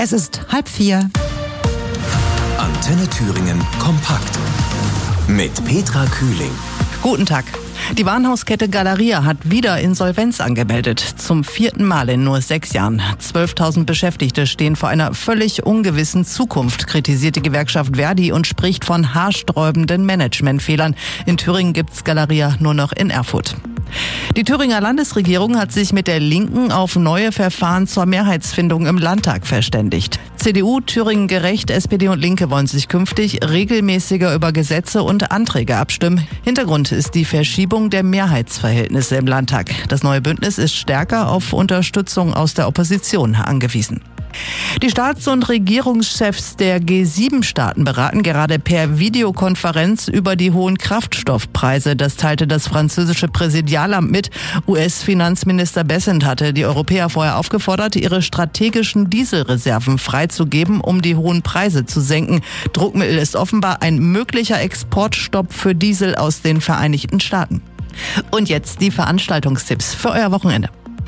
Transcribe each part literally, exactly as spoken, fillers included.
Es ist halb vier. Antenne Thüringen kompakt mit Petra Kühling. Guten Tag. Die Warenhauskette Galeria hat wieder Insolvenz angemeldet. Zum vierten Mal in nur sechs Jahren. zwölftausend Beschäftigte stehen vor einer völlig ungewissen Zukunft, kritisiert die Gewerkschaft Verdi und spricht von haarsträubenden Managementfehlern. In Thüringen gibt's Galeria nur noch in Erfurt. Die Thüringer Landesregierung hat sich mit der Linken auf neue Verfahren zur Mehrheitsfindung im Landtag verständigt. C D U, Thüringen Gerecht, S P D und Linke wollen sich künftig regelmäßiger über Gesetze und Anträge abstimmen. Hintergrund ist die Verschiebung der Mehrheitsverhältnisse im Landtag. Das neue Bündnis ist stärker auf Unterstützung aus der Opposition angewiesen. Die Staats- und Regierungschefs der G sieben Staaten beraten gerade per Videokonferenz über die hohen Kraftstoffpreise. Das teilte das französische Präsidialamt mit. U S-Finanzminister Bessent hatte die Europäer vorher aufgefordert, ihre strategischen Dieselreserven freizugeben, um die hohen Preise zu senken. Druckmittel ist offenbar ein möglicher Exportstopp für Diesel aus den Vereinigten Staaten. Und jetzt die Veranstaltungstipps für euer Wochenende.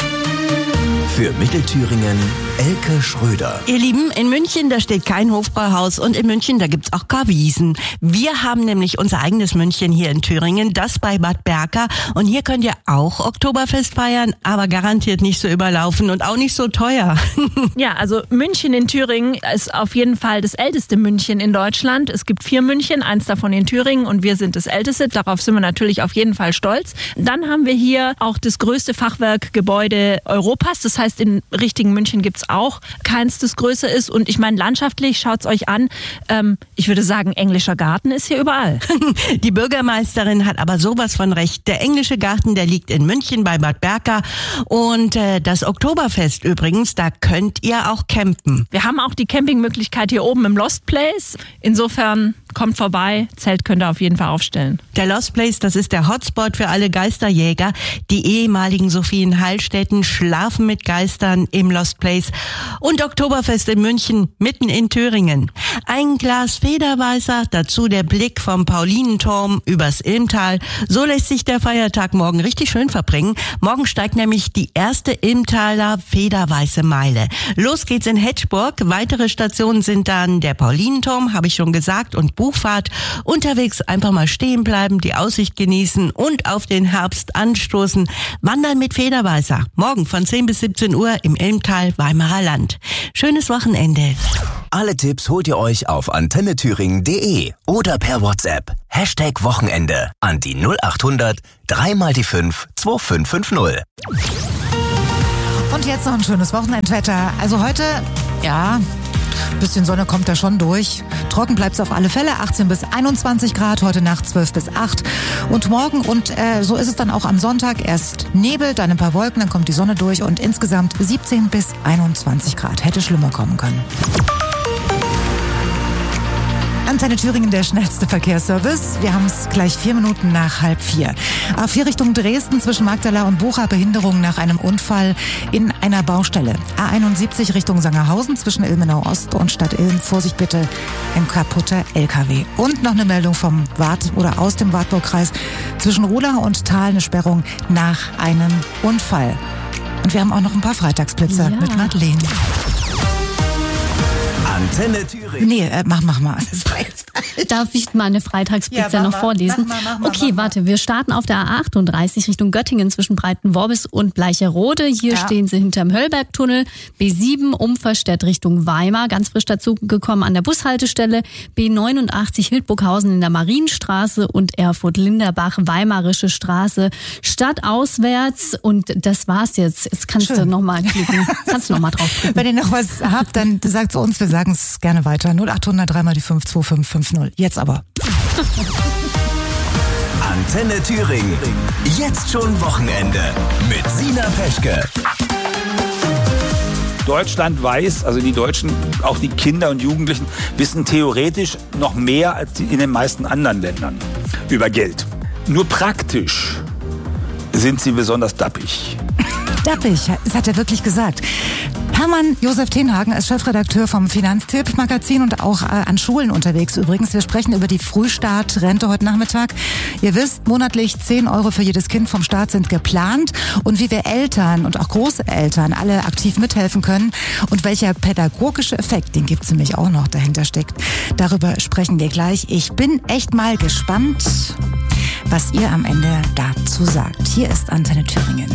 Für Mittelthüringen Elke Schröder. Ihr Lieben, in München, da steht kein Hofbräuhaus und in München, da gibt's auch gar Wiesen. Wir haben nämlich unser eigenes München hier in Thüringen, das bei Bad Berka. Und hier könnt ihr auch Oktoberfest feiern, aber garantiert nicht so überlaufen und auch nicht so teuer. Ja, also München in Thüringen ist auf jeden Fall das älteste München in Deutschland. Es gibt vier München, eins davon in Thüringen und wir sind das älteste. Darauf sind wir natürlich auf jeden Fall stolz. Dann haben wir hier auch das größte Fachwerkgebäude Europas. Das heißt, in richtigen München gibt's auch keins, das größer ist. Und ich meine, landschaftlich, schaut's euch an. Ähm, ich würde sagen, englischer Garten ist hier überall. Die Bürgermeisterin hat aber sowas von recht. Der englische Garten, der liegt in München bei Bad Berka. Und äh, das Oktoberfest übrigens, da könnt ihr auch campen. Wir haben auch die Campingmöglichkeit hier oben im Lost Place. Insofern kommt vorbei, Zelt könnt ihr auf jeden Fall aufstellen. Der Lost Place, das ist der Hotspot für alle Geisterjäger. Die ehemaligen Sophienheilstätten schlafen mit Geistern im Lost Place. Und Oktoberfest in München, mitten in Thüringen. Ein Glas Federweißer, dazu der Blick vom Paulinenturm übers Ilmtal. So lässt sich der Feiertag morgen richtig schön verbringen. Morgen steigt nämlich die erste Ilmtaler Federweiße Meile. Los geht's in Hetschburg. Weitere Stationen sind dann der Paulinenturm, habe ich schon gesagt, und Buchfahrt. Unterwegs einfach mal stehen bleiben, die Aussicht genießen und auf den Herbst anstoßen. Wandern mit Federweißer. Morgen von zehn bis siebzehn Uhr im Ilmtal, Weimarer Land. Schönes Wochenende. Alle Tipps holt ihr euch auf antenne thüringen punkt de oder per WhatsApp. Hashtag Wochenende an die null acht hundert drei mal die fünf zwei fünf fünf null. Und jetzt noch ein schönes Wochenendwetter. Also heute, ja, ein bisschen Sonne kommt da schon durch. Trocken bleibt es auf alle Fälle, achtzehn bis einundzwanzig Grad, heute Nacht zwölf bis acht. Und morgen, und äh, so ist es dann auch am Sonntag, erst Nebel, dann ein paar Wolken, dann kommt die Sonne durch und insgesamt siebzehn bis einundzwanzig Grad. Hätte schlimmer kommen können. Antenne Thüringen, der schnellste Verkehrsservice. Wir haben es gleich vier Minuten nach halb vier. A vier Richtung Dresden zwischen Magdala und Bucha, Behinderung nach einem Unfall in einer Baustelle. A einundsiebzig Richtung Sangerhausen zwischen Ilmenau Ost und Stadt Ilm. Vorsicht bitte, ein kaputter L K W. Und noch eine Meldung vom Wart- oder aus dem Wartbaukreis zwischen Ruhlau und Thal, eine Sperrung nach einem Unfall. Und wir haben auch noch ein paar Freitagsblitzer Ja. mit Madeleine. Antenne Thüringen. Nee, äh, mach, mach mal. Das war jetzt Darf ich mal eine Freitagsblitzer Ja, mach noch mal, vorlesen? mach mal, mach mal, okay, mach mal. warte, wir starten auf der A achtunddreißig Richtung Göttingen zwischen Breitenworbis und Bleicherode. Hier Ja. stehen sie hinterm Höllbergtunnel. B sieben Umverstedt Richtung Weimar, ganz frisch dazugekommen an der Bushaltestelle. B neunundachtzig Hildburghausen in der Marienstraße und Erfurt-Linderbach, Weimarische Straße, stadtauswärts. Und das war's jetzt. Jetzt kannst Schön. du noch mal klicken. Kannst du noch mal draufklicken. Wenn ihr noch was habt, dann sagt es uns, wir sagen es gerne weiter. null acht hundert drei mal die fünf zwei fünf fünf null. Jetzt aber. Antenne Thüringen. Jetzt schon Wochenende mit Sina Peschke. Deutschland weiß, also die Deutschen, auch die Kinder und Jugendlichen, wissen theoretisch noch mehr als in den meisten anderen Ländern über Geld. Nur praktisch sind sie besonders dappig. Dappig, das hat er wirklich gesagt. Hermann Josef Tenhagen ist Chefredakteur vom Finanztipp-Magazin und auch äh, an Schulen unterwegs übrigens. Wir sprechen über die Frühstart-Rente heute Nachmittag. Ihr wisst, monatlich zehn Euro für jedes Kind vom Staat sind geplant und wie wir Eltern und auch Großeltern alle aktiv mithelfen können und welcher pädagogische Effekt, den gibt's nämlich auch noch, dahinter steckt. Darüber sprechen wir gleich. Ich bin echt mal gespannt, was ihr am Ende dazu sagt. Hier ist Antenne Thüringen.